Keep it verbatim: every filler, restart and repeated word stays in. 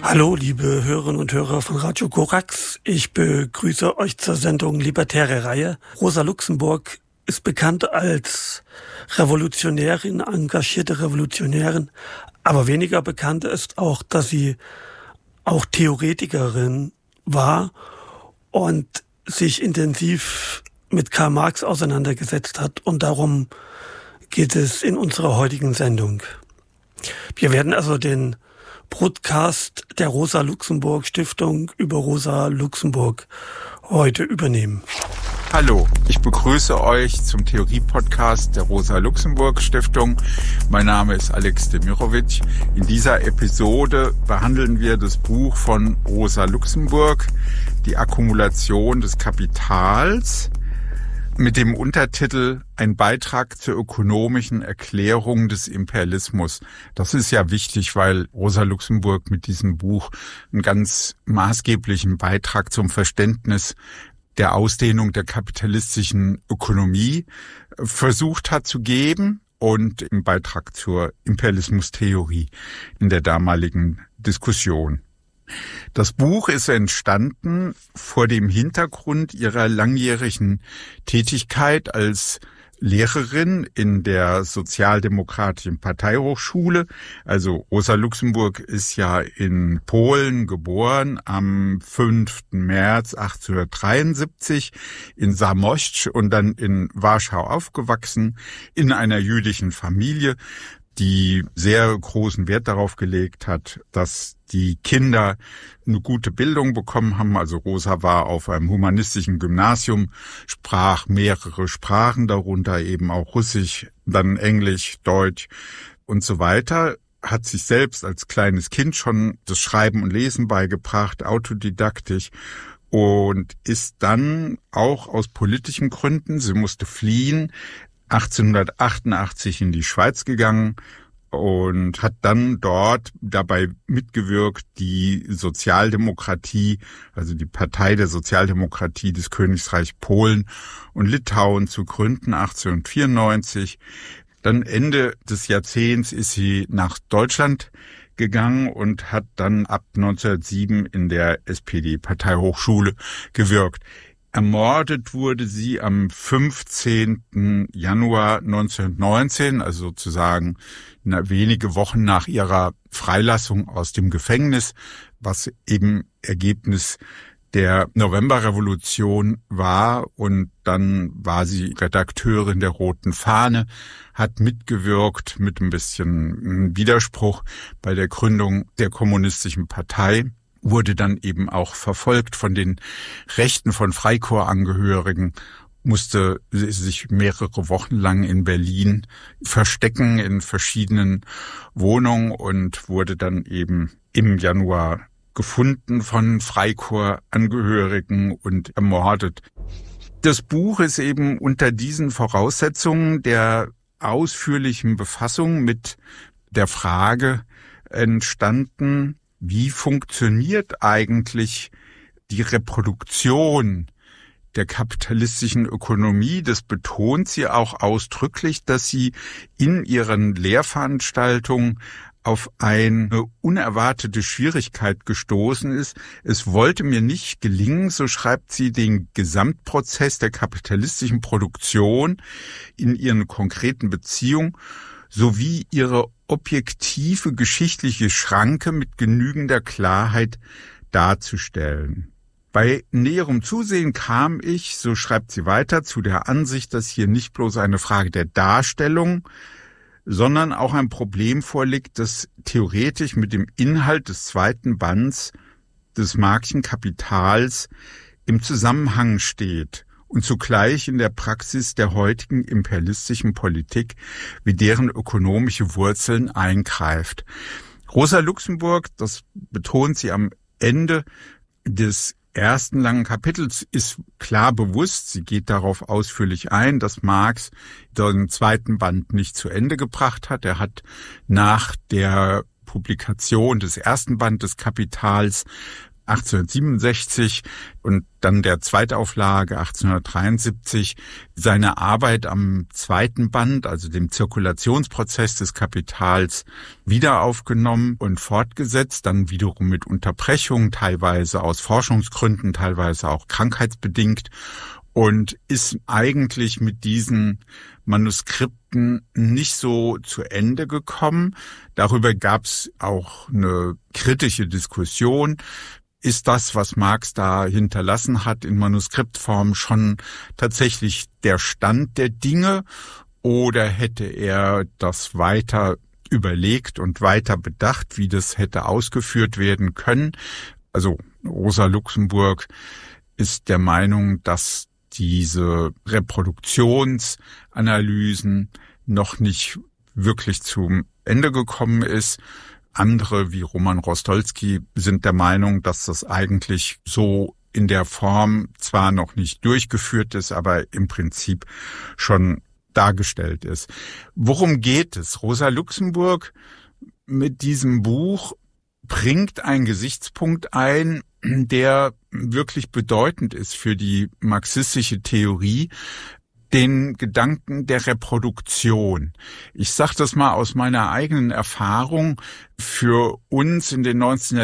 Hallo, liebe Hörerinnen und Hörer von Radio Korax. Ich begrüße euch zur Sendung Libertäre Reihe. Rosa Luxemburg ist bekannt als Revolutionärin, engagierte Revolutionärin. Aber weniger bekannt ist auch, dass sie auch Theoretikerin war und sich intensiv mit Karl Marx auseinandergesetzt hat. Und darum geht es in unserer heutigen Sendung. Wir werden also den Broadcast der Rosa Luxemburg Stiftung über Rosa Luxemburg heute übernehmen. Hallo, ich begrüße euch zum Theorie-Podcast der Rosa Luxemburg Stiftung. Mein Name ist Alex Demirovic. In dieser Episode behandeln wir das Buch von Rosa Luxemburg, Die Akkumulation des Kapitals, mit dem Untertitel Ein Beitrag zur ökonomischen Erklärung des Imperialismus. Das ist ja wichtig, weil Rosa Luxemburg mit diesem Buch einen ganz maßgeblichen Beitrag zum Verständnis der Ausdehnung der kapitalistischen Ökonomie versucht hat zu geben und im Beitrag zur Imperialismustheorie in der damaligen Diskussion. Das Buch ist entstanden vor dem Hintergrund ihrer langjährigen Tätigkeit als Lehrerin in der Sozialdemokratischen Parteihochschule. Also Rosa Luxemburg ist ja in Polen geboren am fünften März achtzehnhundertdreiundsiebzig in Zamość und dann in Warschau aufgewachsen, in einer jüdischen Familie, die sehr großen Wert darauf gelegt hat, dass die Kinder eine gute Bildung bekommen haben. Also Rosa war auf einem humanistischen Gymnasium, sprach mehrere Sprachen, darunter eben auch Russisch, dann Englisch, Deutsch und so weiter. Hat sich selbst als kleines Kind schon das Schreiben und Lesen beigebracht, autodidaktisch. Und ist dann auch aus politischen Gründen, sie musste fliehen, achtzehnhundertachtundachtzig in die Schweiz gegangen und hat dann dort dabei mitgewirkt, die Sozialdemokratie, also die Partei der Sozialdemokratie des Königreichs Polen und Litauen zu gründen, achtzehnhundertvierundneunzig. Dann Ende des Jahrzehnts ist sie nach Deutschland gegangen und hat dann ab neunzehnhundertsieben in der S P D-Parteihochschule gewirkt. Ermordet wurde sie am fünfzehnten Januar neunzehnhundertneunzehn, also sozusagen wenige Wochen nach ihrer Freilassung aus dem Gefängnis, was eben Ergebnis der Novemberrevolution war. Und dann war sie Redakteurin der Roten Fahne, hat mitgewirkt mit ein bisschen Widerspruch bei der Gründung der Kommunistischen Partei, wurde dann eben auch verfolgt von den Rechten von Freikorpsangehörigen, musste sich mehrere Wochen lang in Berlin verstecken in verschiedenen Wohnungen und wurde dann eben im Januar gefunden von Freikorpsangehörigen und ermordet. Das Buch ist eben unter diesen Voraussetzungen der ausführlichen Befassung mit der Frage entstanden, wie funktioniert eigentlich die Reproduktion der kapitalistischen Ökonomie? Das betont sie auch ausdrücklich, dass sie in ihren Lehrveranstaltungen auf eine unerwartete Schwierigkeit gestoßen ist. Es wollte mir nicht gelingen, so schreibt sie, den Gesamtprozess der kapitalistischen Produktion in ihren konkreten Beziehungen sowie ihre objektive geschichtliche Schranke mit genügender Klarheit darzustellen. Bei näherem Zusehen kam ich, so schreibt sie weiter, zu der Ansicht, dass hier nicht bloß eine Frage der Darstellung, sondern auch ein Problem vorliegt, das theoretisch mit dem Inhalt des zweiten Bands des Marxischen Kapitals im Zusammenhang steht und zugleich in der Praxis der heutigen imperialistischen Politik wie deren ökonomische Wurzeln eingreift. Rosa Luxemburg, das betont sie am Ende des ersten langen Kapitels, ist klar bewusst, sie geht darauf ausführlich ein, dass Marx den zweiten Band nicht zu Ende gebracht hat. Er hat nach der Publikation des ersten Bandes des Kapitals achtzehnhundertsiebenundsechzig und dann der Zweitauflage achtzehnhundertdreiundsiebzig seine Arbeit am zweiten Band, also dem Zirkulationsprozess des Kapitals, wieder aufgenommen und fortgesetzt, dann wiederum mit Unterbrechungen, teilweise aus Forschungsgründen, teilweise auch krankheitsbedingt, und ist eigentlich mit diesen Manuskripten nicht so zu Ende gekommen. Darüber gab es auch eine kritische Diskussion. Ist das, was Marx da hinterlassen hat, in Manuskriptform schon tatsächlich der Stand der Dinge, oder hätte er das weiter überlegt und weiter bedacht, wie das hätte ausgeführt werden können? Also Rosa Luxemburg ist der Meinung, dass diese Reproduktionsanalysen noch nicht wirklich zum Ende gekommen ist. Andere wie Roman Rostolski sind der Meinung, dass das eigentlich so in der Form zwar noch nicht durchgeführt ist, aber im Prinzip schon dargestellt ist. Worum geht es? Rosa Luxemburg mit diesem Buch bringt einen Gesichtspunkt ein, der wirklich bedeutend ist für die marxistische Theorie, den Gedanken der Reproduktion. Ich sage das mal aus meiner eigenen Erfahrung. Für uns in den neunzehnhundertsiebziger